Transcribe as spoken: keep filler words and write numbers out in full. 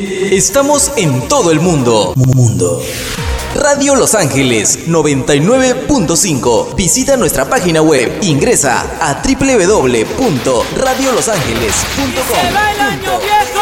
Estamos en todo el mundo. Mundo. Radio Los Ángeles noventa y nueve punto cinco. Visita nuestra página web. Ingresa a doble u doble u doble u punto radio los ángeles punto com. ¡Se va el año viejo!